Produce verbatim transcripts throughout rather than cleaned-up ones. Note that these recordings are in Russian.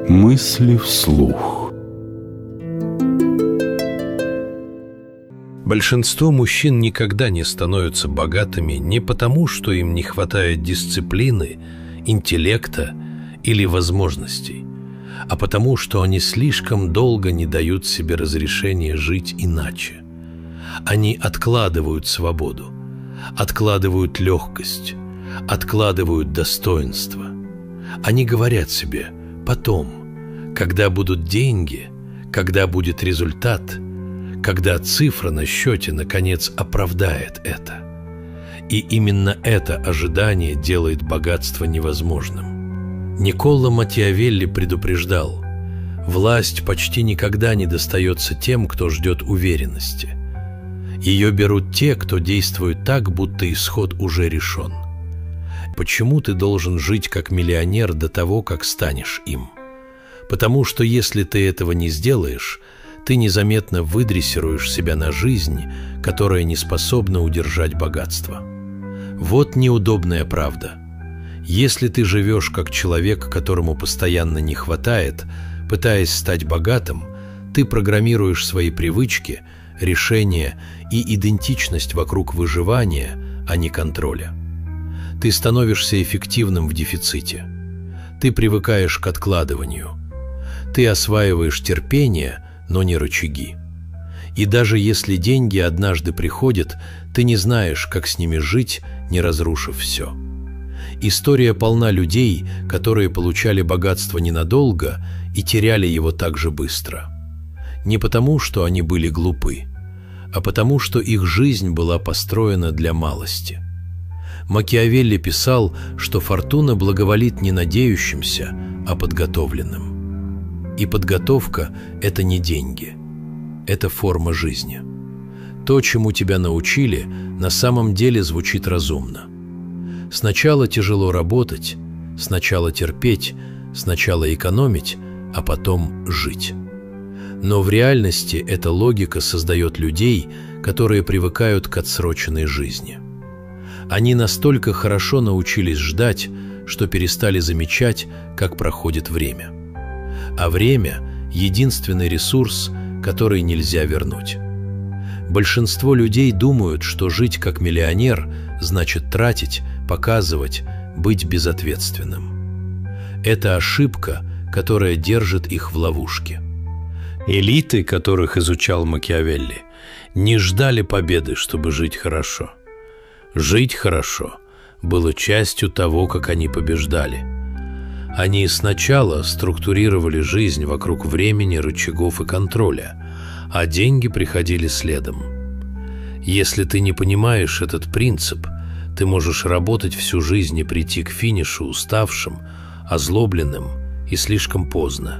Мысли вслух. Большинство мужчин никогда не становятся богатыми не потому, что им не хватает дисциплины, интеллекта или возможностей, а потому, что они слишком долго не дают себе разрешения жить иначе. Они откладывают свободу, откладывают легкость, откладывают достоинство. Они говорят себе: потом, когда будут деньги, когда будет результат, когда цифра на счете наконец оправдает это. И именно это ожидание делает богатство невозможным. Никколо Макиавелли предупреждал: власть почти никогда не достается тем, кто ждет уверенности. Ее берут те, кто действует так, будто исход уже решен. Почему ты должен жить как миллионер до того, как станешь им? Потому что если ты этого не сделаешь, ты незаметно выдрессируешь себя на жизнь, которая не способна удержать богатство. Вот неудобная правда. Если ты живешь как человек, которому постоянно не хватает, пытаясь стать богатым, ты программируешь свои привычки, решения и идентичность вокруг выживания, а не контроля. Ты становишься эффективным в дефиците. Ты привыкаешь к откладыванию. Ты осваиваешь терпение, но не рычаги. И даже если деньги однажды приходят, ты не знаешь, как с ними жить, не разрушив все. История полна людей, которые получали богатство ненадолго и теряли его так же быстро. Не потому, что они были глупы, а потому, что их жизнь была построена для малости. Макиавелли писал, что фортуна благоволит не надеющимся, а подготовленным. И подготовка – это не деньги, это форма жизни. То, чему тебя научили, на самом деле звучит разумно. Сначала тяжело работать, сначала терпеть, сначала экономить, а потом жить. Но в реальности эта логика создает людей, которые привыкают к отсроченной жизни. Они настолько хорошо научились ждать, что перестали замечать, как проходит время. А время – единственный ресурс, который нельзя вернуть. Большинство людей думают, что жить как миллионер значит тратить, показывать, быть безответственным. Это ошибка, которая держит их в ловушке. Элиты, которых изучал Макиавелли, не ждали победы, чтобы жить хорошо. Жить хорошо было частью того, как они побеждали. Они сначала структурировали жизнь вокруг времени, рычагов и контроля, а деньги приходили следом. Если ты не понимаешь этот принцип, ты можешь работать всю жизнь и прийти к финишу уставшим, озлобленным и слишком поздно.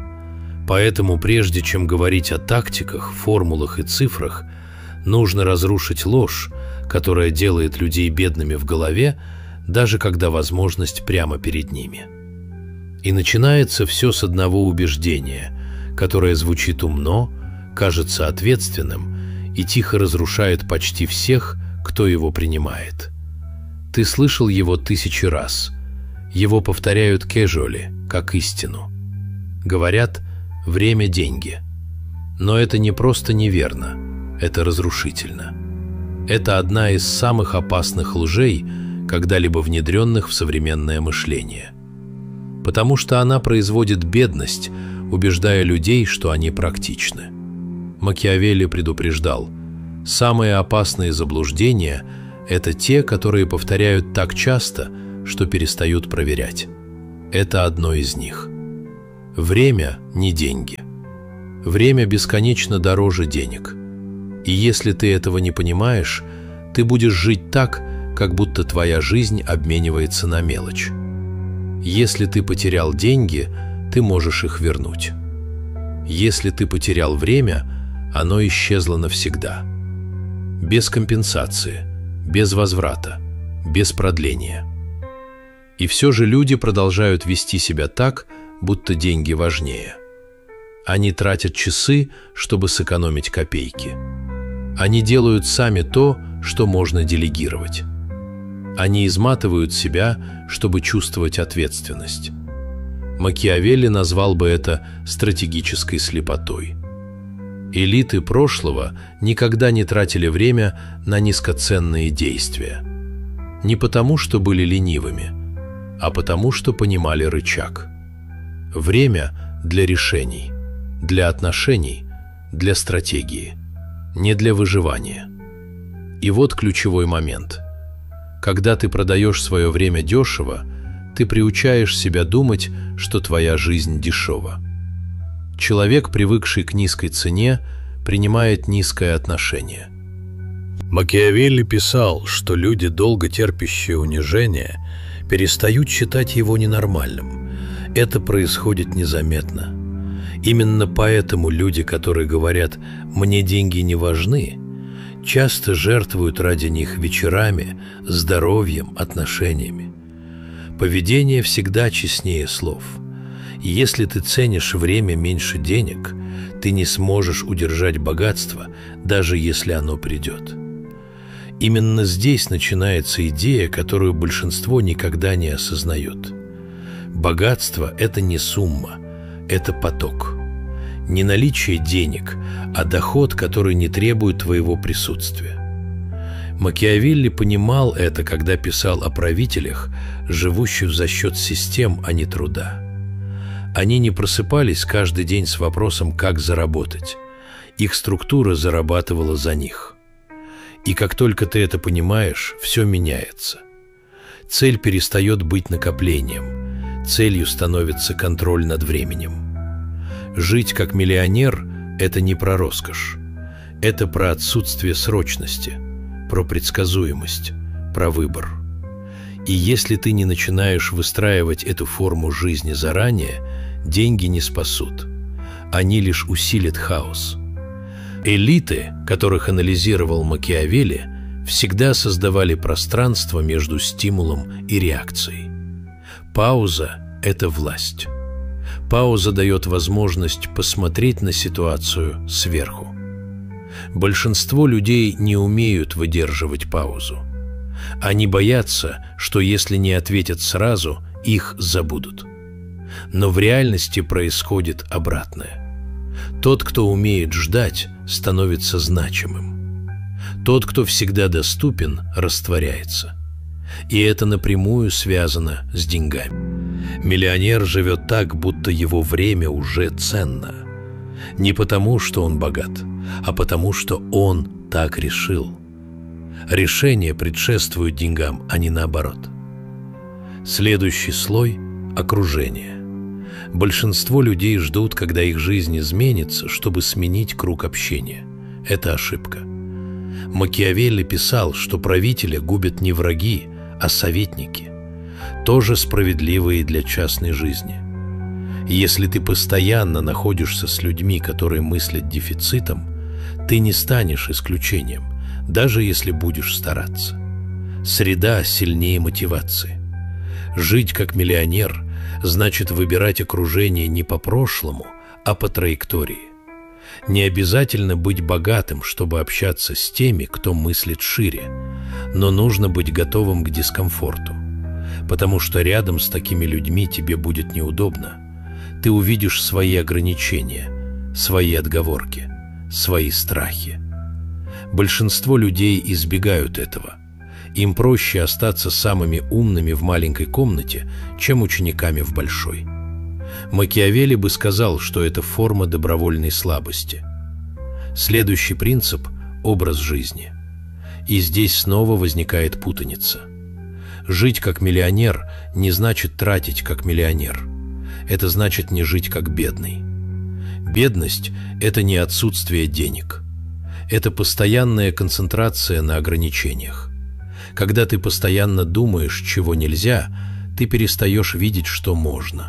Поэтому прежде чем говорить о тактиках, формулах и цифрах, нужно разрушить ложь, которая делает людей бедными в голове, даже когда возможность прямо перед ними. И начинается все с одного убеждения, которое звучит умно, кажется ответственным и тихо разрушает почти всех, кто его принимает. Ты слышал его тысячи раз. Его повторяют кэжуали, как истину. Говорят: время – деньги. Но это не просто неверно, это разрушительно. Это одна из самых опасных лжей, когда-либо внедренных в современное мышление. Потому что она производит бедность, убеждая людей, что они практичны. Макиавелли предупреждал: самые опасные заблуждения – это те, которые повторяют так часто, что перестают проверять. Это одно из них. Время – не деньги. Время бесконечно дороже денег. И если ты этого не понимаешь, ты будешь жить так, как будто твоя жизнь обменивается на мелочь. Если ты потерял деньги, ты можешь их вернуть. Если ты потерял время, оно исчезло навсегда. Без компенсации, без возврата, без продления. И все же люди продолжают вести себя так, будто деньги важнее. Они тратят часы, чтобы сэкономить копейки. Они делают сами то, что можно делегировать. Они изматывают себя, чтобы чувствовать ответственность. Макиавелли назвал бы это стратегической слепотой. Элиты прошлого никогда не тратили время на низкоценные действия. Не потому, что были ленивыми, а потому, что понимали рычаг. Время для решений, для отношений, для стратегии, не для выживания. И вот ключевой момент. Когда ты продаешь свое время дешево, ты приучаешь себя думать, что твоя жизнь дешева. Человек, привыкший к низкой цене, принимает низкое отношение. Макиавелли писал, что люди, долго терпящие унижение, перестают считать его ненормальным. Это происходит незаметно. Именно поэтому люди, которые говорят «мне деньги не важны», часто жертвуют ради них вечерами, здоровьем, отношениями. Поведение всегда честнее слов. Если ты ценишь время меньше денег, ты не сможешь удержать богатство, даже если оно придет. Именно здесь начинается идея, которую большинство никогда не осознает. Богатство – это не сумма, это поток. Не наличие денег, а доход, который не требует твоего присутствия. Макиавелли понимал это, когда писал о правителях, живущих за счет систем, а не труда. Они не просыпались каждый день с вопросом, как заработать. Их структура зарабатывала за них. И как только ты это понимаешь, все меняется. Цель перестает быть накоплением. Целью становится контроль над временем. Жить как миллионер – это не про роскошь. Это про отсутствие срочности, про предсказуемость, про выбор. И если ты не начинаешь выстраивать эту форму жизни заранее, деньги не спасут. Они лишь усилят хаос. Элиты, которых анализировал Макиавелли, всегда создавали пространство между стимулом и реакцией. Пауза – это власть. Пауза дает возможность посмотреть на ситуацию сверху. Большинство людей не умеют выдерживать паузу. Они боятся, что если не ответят сразу, их забудут. Но в реальности происходит обратное. Тот, кто умеет ждать, становится значимым. Тот, кто всегда доступен, растворяется. И это напрямую связано с деньгами. Миллионер живет так, будто его время уже ценно. Не потому, что он богат, а потому, что он так решил. Решение предшествует деньгам, а не наоборот. Следующий слой – окружение. Большинство людей ждут, когда их жизнь изменится, чтобы сменить круг общения. Это ошибка. Макиавелли писал, что правителя губят не враги, а советники. Тоже справедливо и для частной жизни. Если ты постоянно находишься с людьми, которые мыслят дефицитом, ты не станешь исключением, даже если будешь стараться. Среда сильнее мотивации. Жить как миллионер значит выбирать окружение не по прошлому, а по траектории. Не обязательно быть богатым, чтобы общаться с теми, кто мыслит шире, но нужно быть готовым к дискомфорту, потому что рядом с такими людьми тебе будет неудобно. Ты увидишь свои ограничения, свои отговорки, свои страхи. Большинство людей избегают этого. Им проще остаться самыми умными в маленькой комнате, чем учениками в большой. Макиавелли бы сказал, что это форма добровольной слабости. Следующий принцип – образ жизни. И здесь снова возникает путаница. Жить как миллионер не значит тратить как миллионер. Это значит не жить как бедный. Бедность – это не отсутствие денег. Это постоянная концентрация на ограничениях. Когда ты постоянно думаешь, чего нельзя, ты перестаешь видеть, что можно.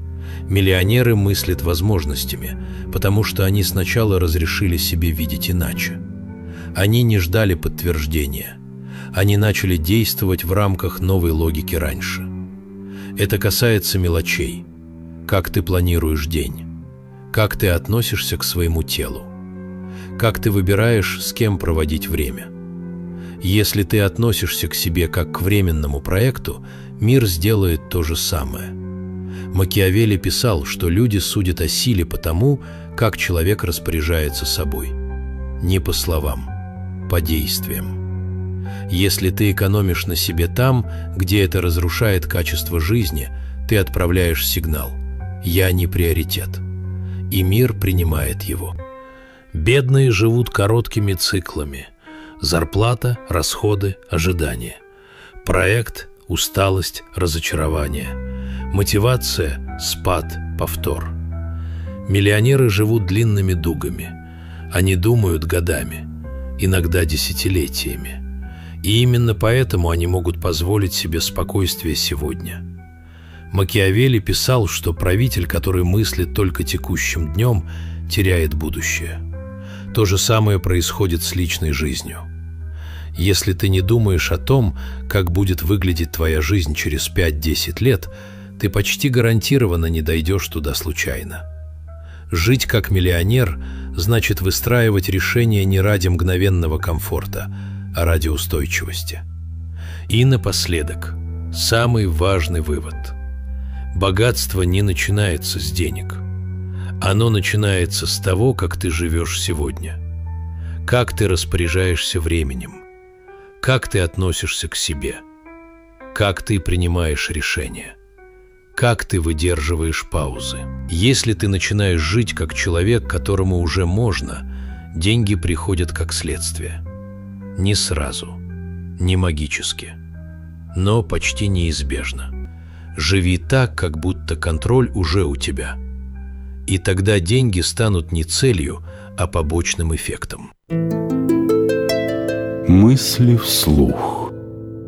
Миллионеры мыслят возможностями, потому что они сначала разрешили себе видеть иначе. Они не ждали подтверждения. Они начали действовать в рамках новой логики раньше. Это касается мелочей. Как ты планируешь день? Как ты относишься к своему телу? Как ты выбираешь, с кем проводить время? Если ты относишься к себе как к временному проекту, мир сделает то же самое. Макиавелли писал, что люди судят о силе по тому, как человек распоряжается собой. Не по словам, по действиям. Если ты экономишь на себе там, где это разрушает качество жизни, ты отправляешь сигнал «Я не приоритет», и мир принимает его. Бедные живут короткими циклами. Зарплата, расходы, ожидания. Проект, усталость, разочарование. Мотивация, спад, повтор. Миллионеры живут длинными дугами. Они думают годами, иногда десятилетиями. И именно поэтому они могут позволить себе спокойствие сегодня. Макиавелли писал, что правитель, который мыслит только текущим днем, теряет будущее. То же самое происходит с личной жизнью. Если ты не думаешь о том, как будет выглядеть твоя жизнь через пять-десять лет, ты почти гарантированно не дойдешь туда случайно. Жить как миллионер значит выстраивать решения не ради мгновенного комфорта, а ради устойчивости. И напоследок, самый важный вывод. Богатство не начинается с денег. Оно начинается с того, как ты живешь сегодня. Как ты распоряжаешься временем. Как ты относишься к себе. Как ты принимаешь решения. Как ты выдерживаешь паузы. Если ты начинаешь жить как человек, которому уже можно, деньги приходят как следствие. Не сразу, не магически, но почти неизбежно. Живи так, как будто контроль уже у тебя. И тогда деньги станут не целью, а побочным эффектом. Мысли вслух.